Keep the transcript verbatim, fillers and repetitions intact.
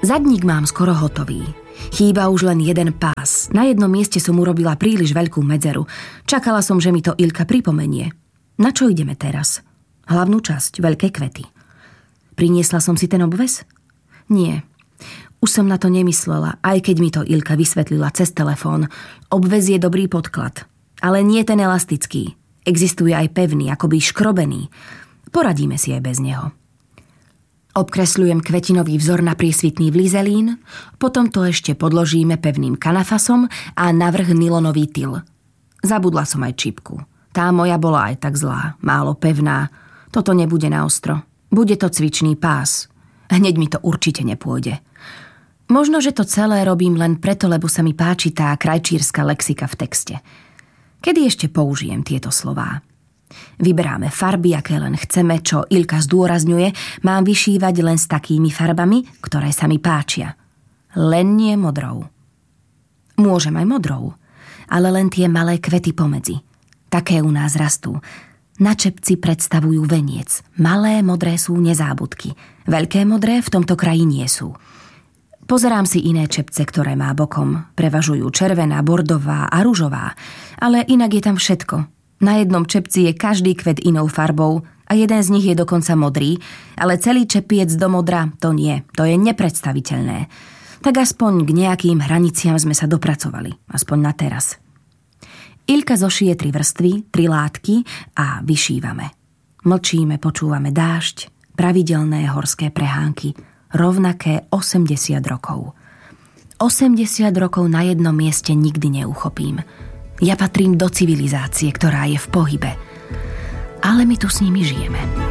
Zadník mám skoro hotový. Chýba už len jeden pás. Na jednom mieste som urobila príliš veľkú medzeru. Čakala som, že mi to Ilka pripomenie. Na čo ideme teraz? Hlavnú časť, veľké kvety. Priniesla som si ten obväz? Nie. Už som na to nemyslela, aj keď mi to Ilka vysvetlila cez telefón. Obväz je dobrý podklad, ale nie ten elastický. Existuje aj pevný, akoby škrobený. Poradíme si aj bez neho. Obkresľujem kvetinový vzor na priesvitný vlizelín, potom to ešte podložíme pevným kanafasom a navrch nylonový tyl. Zabudla som aj čipku. Tá moja bola aj tak zlá, málo pevná. Toto nebude na ostro. Bude to cvičný pás. Hneď mi to určite nepôjde. Možno, že to celé robím len preto, lebo sa mi páči tá krajčírska lexika v texte. Kedy ešte použijem tieto slová? Vyberáme farby, aké len chceme, čo Ilka zdôrazňuje, mám vyšívať len s takými farbami, ktoré sa mi páčia. Len nie modrou. Môžem aj modrou, ale len tie malé kvety pomedzi. Také u nás rastú. Na čepci predstavujú veniec. Malé modré sú nezábudky. Veľké modré v tomto kraji nie sú. Pozerám si iné čepce, ktoré má bokom. Prevažujú červená, bordová a ružová. Ale inak je tam všetko. Na jednom čepci je každý kvet inou farbou a jeden z nich je dokonca modrý, ale celý čepiec do modra to nie, to je nepredstaviteľné. Tak aspoň k nejakým hraniciam sme sa dopracovali, aspoň na teraz. Ilka zošije tri vrstvy, tri látky a vyšívame. Mlčíme, počúvame dážď, pravidelné horské prehánky, rovnaké osemdesiat rokov. osemdesiat rokov na jednom mieste nikdy neuchopím. Ja patrím do civilizácie, ktorá je v pohybe. Ale my tu s nimi žijeme.